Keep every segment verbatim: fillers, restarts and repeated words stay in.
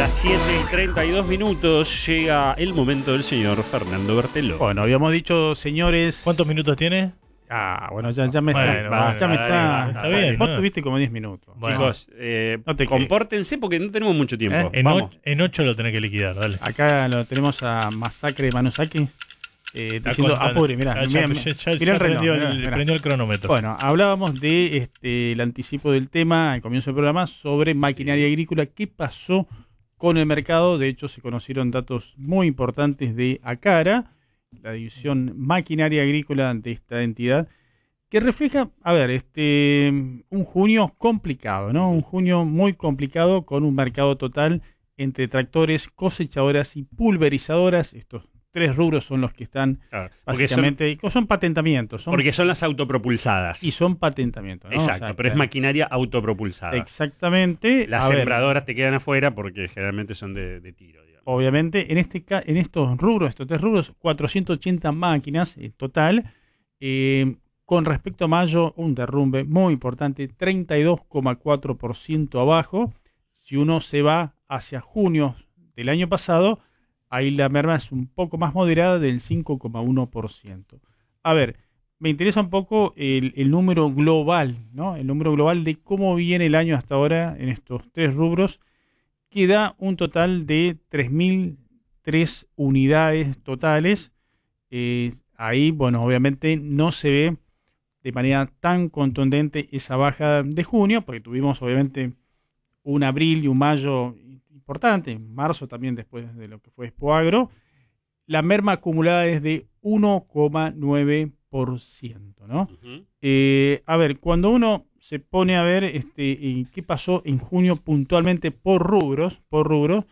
las siete y treinta y dos minutos llega el momento del señor Fernando Berteló. Bueno, habíamos dicho, señores... ¿Cuántos minutos tiene? Ah, bueno, ya, ya me Bueno, está... bueno, ya me dale, está, dale, está bien, Vos ¿no? tuviste como diez minutos. Bueno. Chicos, eh, No te compórtense porque no tenemos mucho tiempo. ¿Eh? En, Vamos. o- en ocho lo tenés que liquidar, dale. Acá lo tenemos a Masacre Manusaki eh, Está diciendo, contando. apure, mirá, Ah, ya, mirá, ya- ya- mirá ya el reloj, prendió, mirá, el, mirá. prendió el cronómetro. Bueno, hablábamos de este, el anticipo del tema al comienzo del programa sobre maquinaria agrícola. ¿Qué pasó con el mercado? De hecho, se conocieron datos muy importantes de ACARA, la división maquinaria agrícola de esta entidad, que refleja, a ver, este un junio complicado, ¿no? Un junio muy complicado con un mercado total entre tractores, cosechadoras y pulverizadoras. Estos tres rubros son los que están Claro, porque son, básicamente, son patentamientos. Son porque son las autopropulsadas. y son patentamientos, ¿no? Exacto, O sea, pero es que- maquinaria autopropulsada. Exactamente. Las A ver, sembradoras te quedan afuera porque generalmente son de, de tiro, digamos. obviamente, en este ca- en estos rubros, estos tres rubros, cuatrocientas ochenta máquinas en total. Eh, con respecto a mayo, un derrumbe muy importante, treinta y dos coma cuatro por ciento abajo. Si uno se va hacia junio del año pasado, ahí la merma es un poco más moderada, del cinco coma uno por ciento. A ver, me interesa un poco el, el número global, ¿no? El número global de cómo viene el año hasta ahora en estos tres rubros, que da un total de tres mil tres unidades totales. Eh, ahí, bueno, obviamente no se ve de manera tan contundente esa baja de junio, porque tuvimos obviamente un abril y un mayo importante, en marzo también después de lo que fue Expoagro. La merma acumulada es de uno coma nueve por ciento, ¿no? Ujú. Eh, a ver, cuando uno se pone a ver este, eh, qué pasó en junio puntualmente por rubros, por rubros,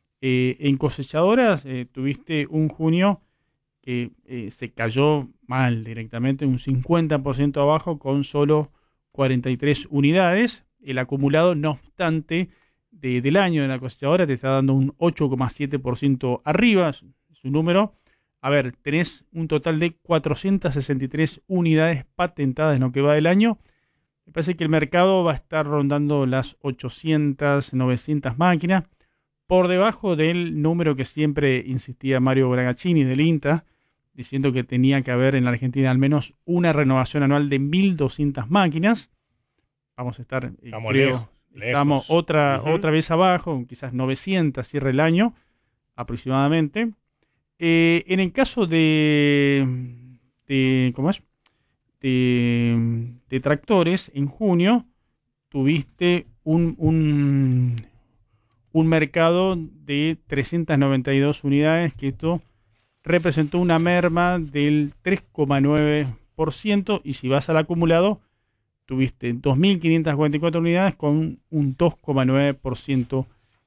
eh, en cosechadoras eh, tuviste un junio que eh, se cayó mal directamente, un cincuenta por ciento abajo con solo cuarenta y tres unidades. El acumulado, no obstante, de, del año de la cosechadora te está dando un ocho coma siete por ciento arriba, es un número. A ver, tenés un total de cuatrocientas sesenta y tres unidades patentadas en lo que va del año. Me parece que el mercado va a estar rondando las ochocientas, novecientas máquinas, por debajo del número que siempre insistía Mario Bragaccini del INTA, diciendo que tenía que haber en la Argentina al menos una renovación anual de mil doscientas máquinas. Vamos a estar, eh, Estamos creo, lejos, lejos. estamos otra, Ujú. otra vez abajo, quizás novecientas cierre el año aproximadamente. Eh, en el caso de, de ¿cómo es? De, de tractores, en junio tuviste un, un, un mercado de trescientas noventa y dos unidades, que esto representó una merma del tres coma nueve por ciento, y si vas al acumulado, tuviste dos mil quinientas cuarenta y cuatro unidades con un dos coma nueve por ciento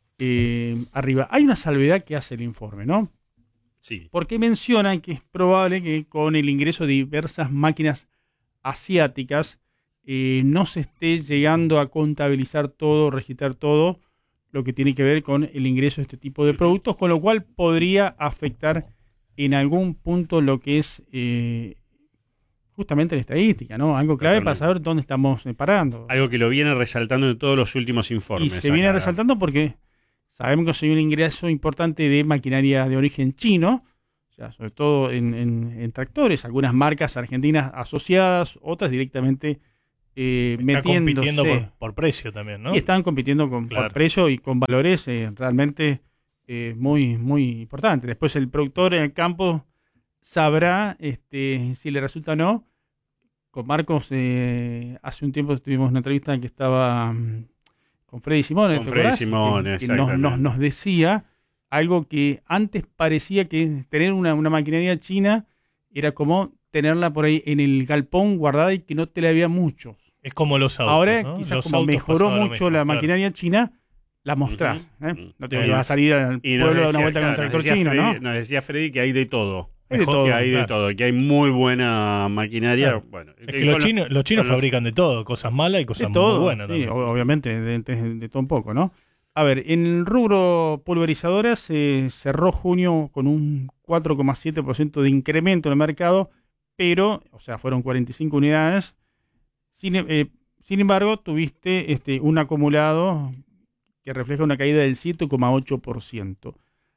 eh, arriba. Hay una salvedad que hace el informe, ¿no? Sí. Porque mencionan que es probable que con el ingreso de diversas máquinas asiáticas eh, no se esté llegando a contabilizar todo, registrar todo lo que tiene que ver con el ingreso de este tipo de productos, con lo cual podría afectar en algún punto lo que es eh, justamente la estadística, ¿no? Algo clave para saber dónde estamos eh, parando. Algo que lo viene resaltando en todos los últimos Y informes. se viene acá. resaltando porque sabemos que hay un ingreso importante de maquinaria de origen chino, o sea, sobre todo en, en- en tractores, algunas marcas argentinas asociadas, otras directamente eh, Está metiéndose. compitiendo por, por precio también, ¿no? Y están compitiendo con, por Claro. precio y con valores eh, realmente eh, muy, muy importantes. Después el productor en el campo sabrá este, si le resulta o no. Con Marcos, eh, hace un tiempo tuvimos una entrevista que estaba mm, con Freddy Simone, Con ¿te Freddy acordás? Simone, que, que nos, nos, exactamente. nos decía algo que antes parecía que tener una, una maquinaria china era como tenerla por ahí en el galpón guardada y que no te la había mucho. Es como los autos, Ahora, ¿no? quizás Los como autos mejoró pasaba lo mucho mismo, la claro. maquinaria china, la mostrás. Ujú, ¿eh? ujú. No te Y- vas a salir al Y nos pueblo a dar decía, una vuelta con un claro, tractor nos decía chino, Freddy- ¿no? Nos decía Freddy que hay de todo. Hay de Mejor todo. Que hay de claro. todo, que hay muy buena maquinaria. Claro. Bueno, Es que los con- chinos, los chinos con los- fabrican de todo, cosas malas y cosas De todo, muy buenas sí, también. o- obviamente, de, de- de todo un poco, ¿no? A ver, en el rubro pulverizadoras se cerró junio con un cuatro coma siete por ciento de incremento en el mercado, pero, o sea, fueron cuarenta y cinco unidades. Sin, eh, sin embargo, tuviste este, un acumulado que refleja una caída del siete coma ocho por ciento.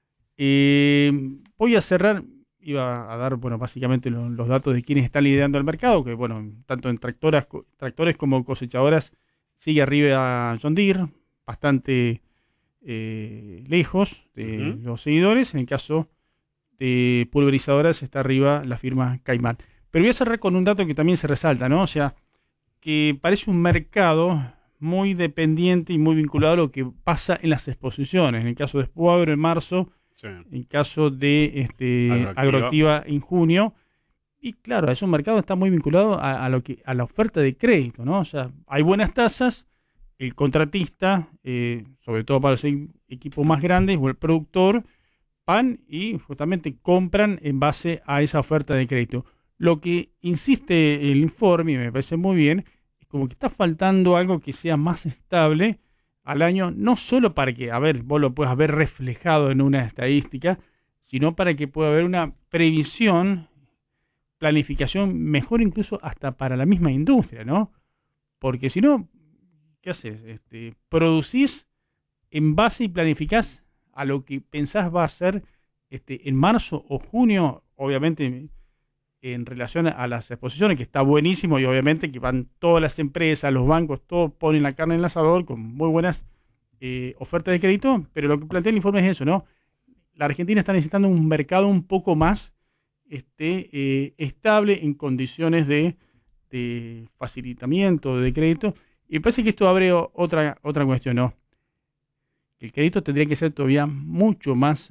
Eh, voy a cerrar, iba a dar, bueno, básicamente lo, los datos de quienes están liderando el mercado, que, bueno, tanto en tractoras, tractores como cosechadoras, sigue arriba John Deere, bastante eh, lejos de uh-huh. los seguidores. En el caso de pulverizadoras está arriba la firma Caimán. Pero voy a cerrar con un dato que también se resalta, ¿no? O sea, que parece un mercado muy dependiente y muy vinculado a lo que pasa en las exposiciones. En el caso de Expoagro en marzo, sí. en el caso de este, Agroactiva. Agroactiva en junio. Y claro, es un mercado que está muy vinculado a, a, lo que, a la oferta de crédito, ¿no? O sea, hay buenas tasas, el contratista, eh, sobre todo para los equipos más grandes, o el productor, van y justamente compran en base a esa oferta de crédito. Lo que insiste el informe, y me parece muy bien, es como que está faltando algo que sea más estable al año, no solo para que, a ver, vos lo puedas ver reflejado en una estadística, sino para que pueda haber una previsión, planificación mejor incluso hasta para la misma industria, ¿no? Porque si no, ¿qué haces? Este, producís en base y planificás a lo que pensás va a ser este, en marzo o junio, obviamente en relación a las exposiciones, que está buenísimo, y obviamente que van todas las empresas, los bancos, todos ponen la carne en el asador con muy buenas eh, ofertas de crédito, pero lo que plantea el informe es eso, ¿no? La Argentina está necesitando un mercado un poco más este, eh, estable en condiciones de, de facilitamiento de crédito, y me parece que esto abre otra, otra cuestión, ¿no? El crédito tendría que ser todavía mucho más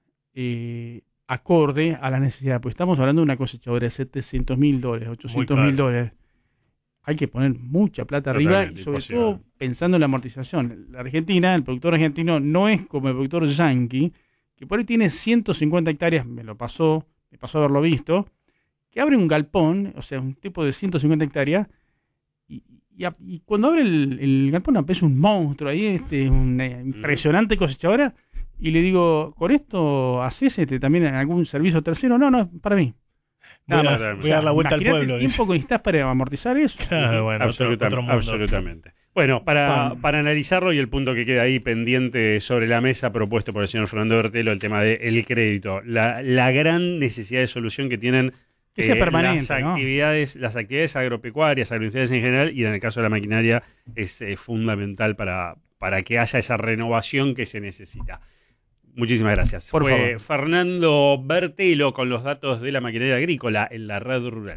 eh, acorde a la necesidad, pues estamos hablando de una cosechadora de setecientos mil dólares, ochocientos mil dólares. Hay que poner mucha plata arriba, y sobre imposible. Todo pensando en la amortización. La Argentina, el productor argentino no es como el productor yanqui, que por ahí tiene ciento cincuenta hectáreas, me lo pasó, me pasó haberlo visto, que abre un galpón, o sea, un tipo de ciento cincuenta hectáreas, y, y, y cuando abre el, el galpón aparece un monstruo ahí, este, una impresionante cosechadora. Y le digo, ¿con esto haces este, también algún servicio tercero? No, no, para mí. Nada voy, a, más. voy a dar la vuelta al pueblo. ¿El tiempo que necesitas para amortizar eso? Claro, bueno, absolutamente. Otro, otro absolutamente. Bueno, para, Con... para analizarlo, y el punto que queda ahí pendiente sobre la mesa, propuesto por el señor Fernando Bertelo, el tema del crédito. La, la gran necesidad de solución que tienen que sea eh, permanente, las, ¿no? actividades, las actividades agropecuarias, agroindustriales en general, y en el caso de la maquinaria es eh, fundamental para, para que haya esa renovación que se necesita. Muchísimas gracias. Por Fue favor. Fernando Bertelo con los datos de la maquinaria agrícola en la Red Rural.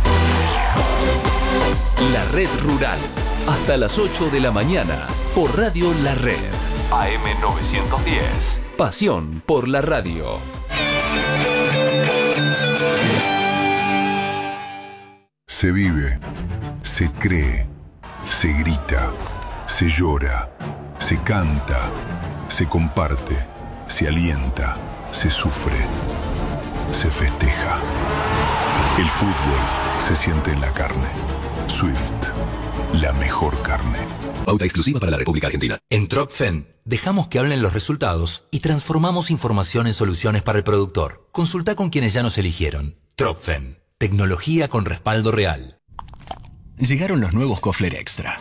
La Red Rural. Hasta las ocho de la mañana por Radio La Red. A M novecientos diez. Pasión por la radio. Se vive, se cree, se grita, se llora, se canta, se comparte. Se alienta, se sufre, se festeja. El fútbol se siente en la carne. Swift, la mejor carne. Pauta exclusiva para la República Argentina. En Tropfen, dejamos que hablen los resultados y transformamos información en soluciones para el productor. Consulta con quienes ya nos eligieron. Tropfen, tecnología con respaldo real. Llegaron los nuevos Kofler Extra.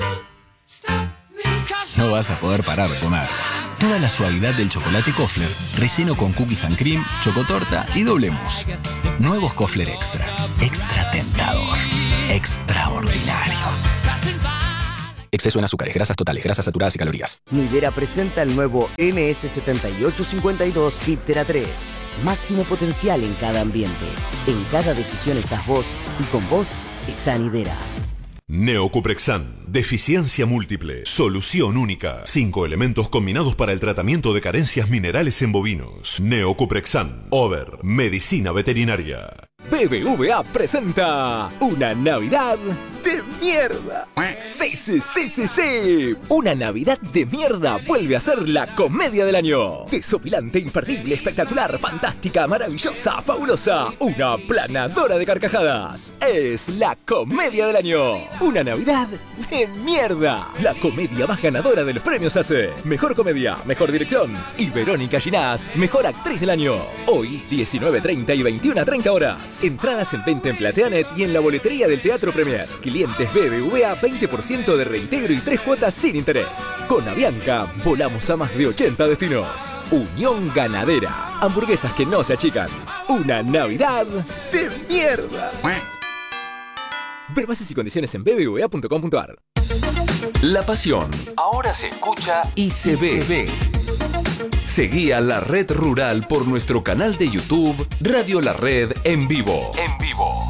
No vas a poder parar de comer. Toda la suavidad del chocolate Kofler, relleno con cookies and cream, chocotorta y doble mousse. Nuevos Kofler Extra. Extra tentador. Extraordinario. Exceso en azúcares, grasas totales, grasas saturadas y calorías. Nidera presenta el nuevo N S setenta y ocho cincuenta y dos Piptera tres. Máximo potencial en cada ambiente. En cada decisión estás vos y con vos está Nidera. Neocuprexan, deficiencia múltiple, solución única. Cinco elementos combinados para el tratamiento de carencias minerales en bovinos. Neocuprexan, Over, medicina veterinaria. B B V A presenta una Navidad de mierda. Sí, sí, sí, sí, sí. Una Navidad de mierda vuelve a ser la comedia del año. Desopilante, imperdible, espectacular, fantástica, maravillosa, fabulosa. Una planadora de carcajadas. Es la comedia del año. Una Navidad de mierda. La comedia más ganadora de los premios A C E. Mejor comedia, mejor dirección. Y Verónica Ginás, mejor actriz del año. Hoy, diecinueve treinta y veintiuno treinta horas. Entradas en venta en Plateanet y en la boletería del Teatro Premier. clientes B B V A veinte por ciento de reintegro y tres cuotas sin interés. Con Avianca volamos a más de ochenta destinos. Unión Ganadera. Hamburguesas que no se achican. Una Navidad de mierda. Ver bases y condiciones en b b v a punto com punto a r. La pasión ahora se escucha y se, y ve. se ve. Seguí a La Red Rural por nuestro canal de YouTube Radio La Red en vivo. En vivo.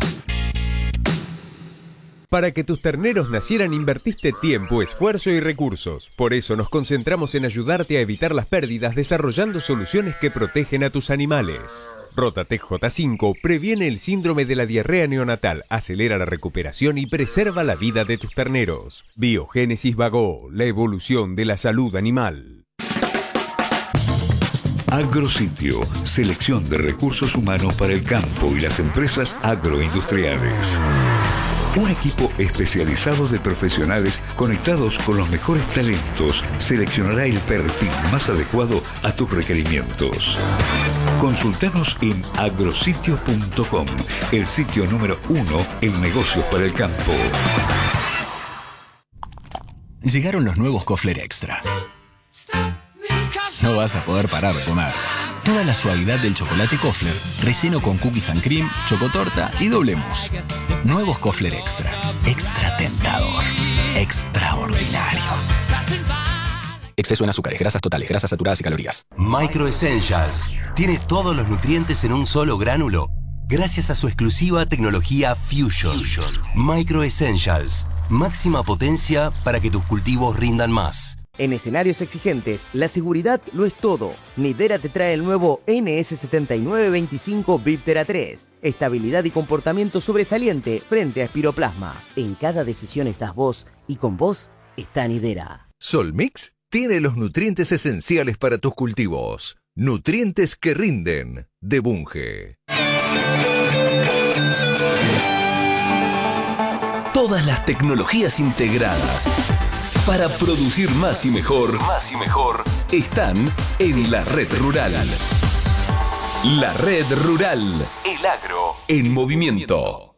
Para que tus terneros nacieran invertiste tiempo, esfuerzo y recursos. Por eso nos concentramos en ayudarte a evitar las pérdidas desarrollando soluciones que protegen a tus animales. Rotatec J cinco previene el síndrome de la diarrea neonatal, acelera la recuperación y preserva la vida de tus terneros. Biogénesis Vago, la evolución de la salud animal. Agrositio, selección de recursos humanos para el campo y las empresas agroindustriales. Un equipo especializado de profesionales conectados con los mejores talentos seleccionará el perfil más adecuado a tus requerimientos. Consultanos en agrositio punto com, el sitio número uno en negocios para el campo. Llegaron los nuevos Kofler Extra. No vas a poder parar de comer. Toda la suavidad del chocolate Kofler, relleno con cookies and cream, chocotorta y doble mousse. Nuevos Kofler Extra. Extra tentador. Extraordinario. Exceso en azúcares, grasas totales, grasas saturadas y calorías. Micro Essentials tiene todos los nutrientes en un solo gránulo gracias a su exclusiva tecnología Fusion. Fusion. Micro Essentials. Máxima potencia para que tus cultivos rindan más. En escenarios exigentes, la seguridad lo es todo. Nidera te trae el nuevo N S setenta y nueve veinticinco Viptera tres. Estabilidad y comportamiento sobresaliente frente a espiroplasma. En cada decisión estás vos y con vos está Nidera. Solmix tiene los nutrientes esenciales para tus cultivos. Nutrientes que rinden, de Bunge. Todas las tecnologías integradas para producir más y mejor, más y mejor, están en La Red Rural. La Red Rural, el agro en movimiento.